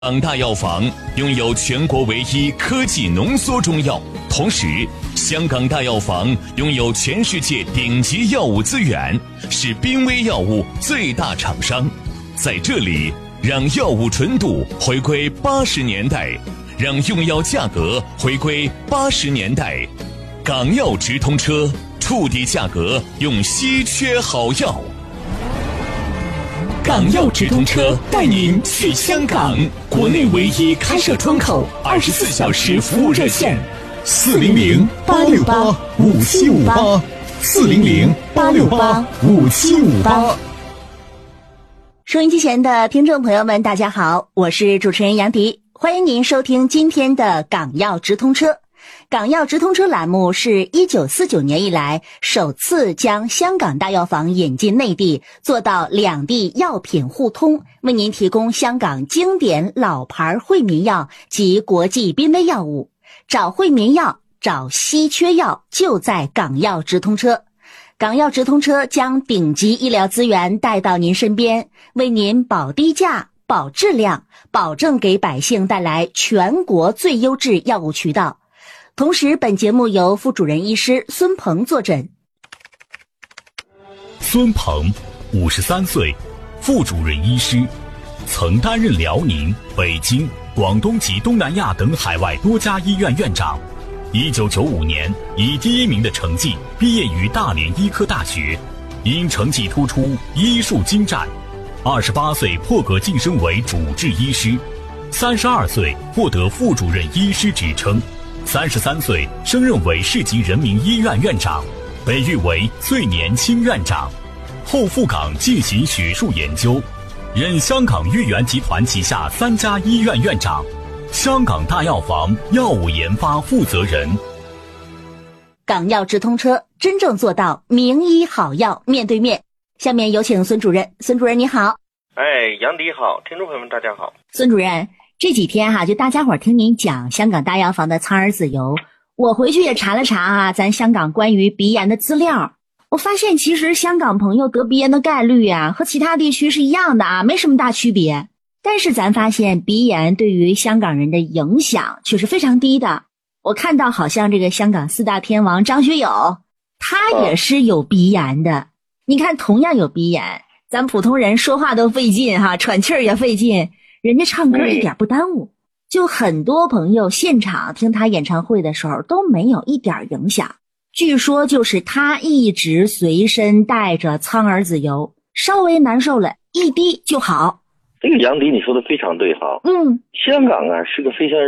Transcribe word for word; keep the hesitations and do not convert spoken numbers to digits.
港大药房拥有全国唯一科技浓缩中药，同时香港大药房拥有全世界顶级药物资源，是濒危药物最大厂商。在这里，让药物纯度回归八十年代，让用药价格回归八十年代。港药直通车，触底价格用稀缺好药。港药直通车带您去香港，国内唯一开设窗口，二十四小时服务热线：四零零八六八五七五八，四零零八六八五七五八。 收音机前的听众朋友们，大家好，我是主持人杨迪，欢迎您收听今天的港药直通车。港药直通车栏目是一九四九年以来首次将香港大药房引进内地，做到两地药品互通，为您提供香港经典老牌惠民药及国际濒危药物。找惠民药，找稀缺药，就在港药直通车。港药直通车将顶级医疗资源带到您身边，为您保低价、保质量，保证给百姓带来全国最优质药物渠道。同时，本节目由副主任医师孙鹏坐诊。 孙鹏，五十三岁，副主任医师，曾担任辽宁、北京、广东及东南亚等海外多家医院院长。一九九五年以第一名的成绩毕业于大连医科大学，因成绩突出，医术精湛。二十八岁破格晋升为主治医师，三十二岁获得副主任医师职称。三十三岁升任为市级人民医院院长，被誉为最年轻院长。后赴港进行学术研究，任香港裕源集团旗下三家医院院长，香港大药房药物研发负责人。 港药直通车真正做到名医好药面对面。下面有请孙主任。孙主任你好。 哎，杨迪好，听众朋友们大家好。 孙主任，这几天哈、啊，就大家伙听您讲香港大药房的苍耳子油，我回去也查了查啊，咱香港关于鼻炎的资料，我发现其实香港朋友得鼻炎的概率啊，和其他地区是一样的啊，没什么大区别。但是咱发现鼻炎对于香港人的影响却是非常低的。我看到好像这个香港四大天王张学友，他也是有鼻炎的。你看，同样有鼻炎，咱普通人说话都费劲哈，喘气儿也费劲。人家唱歌一点不耽误，就很多朋友现场听他演唱会的时候都没有一点影响。据说就是他一直随身带着苍耳子油，稍微难受了一滴就好。 这个杨迪你说的非常对哈。 嗯， 香港啊是个非常